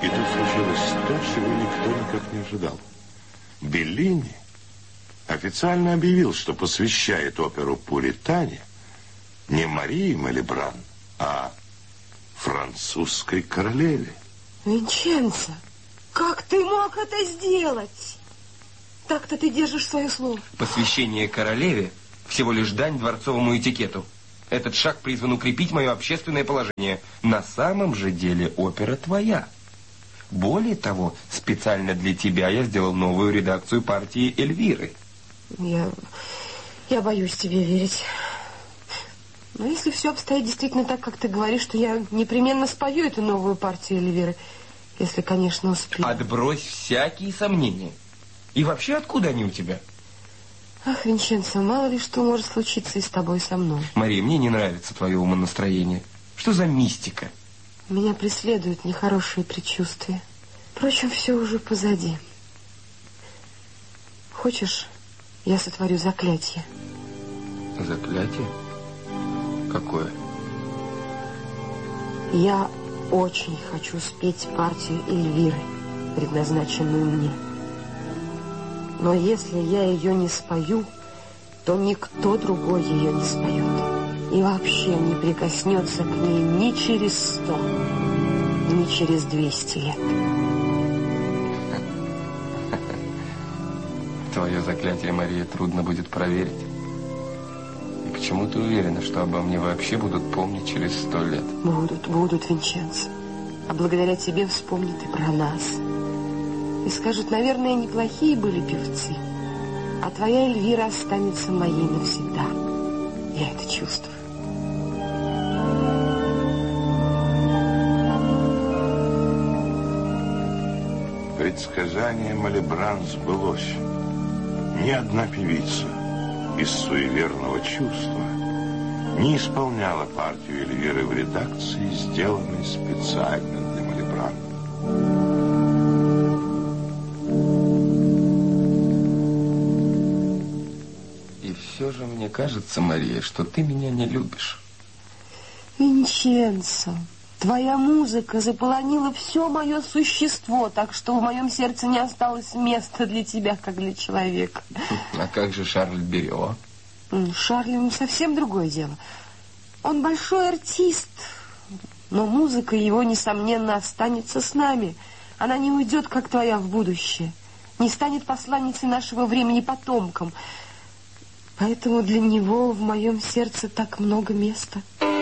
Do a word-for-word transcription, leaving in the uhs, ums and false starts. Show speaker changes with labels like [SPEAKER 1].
[SPEAKER 1] И тут случилось то, чего никто никак не ожидал. Беллини официально объявил, что посвящает оперу «Пуритане» не Марии Малибран, а французской королеве.
[SPEAKER 2] Винченцо, как ты мог это сделать? Так-то ты держишь свое слово.
[SPEAKER 3] Посвящение королеве всего лишь дань дворцовому этикету. Этот шаг призван укрепить мое общественное положение. На самом же деле опера твоя. Более того, специально для тебя я сделал новую редакцию партии Эльвиры.
[SPEAKER 2] Я, я боюсь тебе верить. Но если все обстоит действительно так, как ты говоришь, то я непременно спою эту новую партию Эльвиры. Если, конечно, успею.
[SPEAKER 3] Отбрось всякие сомнения. И вообще, откуда они у тебя?
[SPEAKER 2] Ах, Винченцо, мало ли что может случиться и с тобой, и со мной.
[SPEAKER 3] Мария, мне не нравится твое умонастроение. Что за мистика?
[SPEAKER 2] Меня преследуют нехорошие предчувствия. Впрочем, все уже позади. Хочешь, я сотворю заклятие?
[SPEAKER 3] Заклятие? Какое?
[SPEAKER 2] Я очень хочу спеть партию Эльвиры, предназначенную мне. Но если я ее не спою, то никто другой ее не споет. И вообще не прикоснется к ней ни через сто, ни через двести лет.
[SPEAKER 3] Твое заклятие, Мария, трудно будет проверить. И почему ты уверена, что обо мне вообще будут помнить через сто лет?
[SPEAKER 2] Будут, будут, Винченцо. А благодаря тебе вспомнят и про нас. И скажут, наверное, неплохие были певцы. А твоя Эльвира останется моей навсегда. Я это чувствую.
[SPEAKER 1] Предсказание Малибран сбылось. Ни одна певица из суеверного чувства не исполняла партию Эльвиры в редакции, сделанной специально для Малибран.
[SPEAKER 3] И все же мне кажется, Мария, что ты меня не любишь.
[SPEAKER 2] Винченцо, твоя музыка заполонила все мое существо, так что в моем сердце не осталось места для тебя, как для человека.
[SPEAKER 3] А как же Шарль Берио?
[SPEAKER 2] Шарль совсем другое дело. Он большой артист, но музыка его, несомненно, останется с нами. Она не уйдет, как твоя, в будущее, не станет посланницей нашего времени потомкам. Поэтому для него в моем сердце так много места.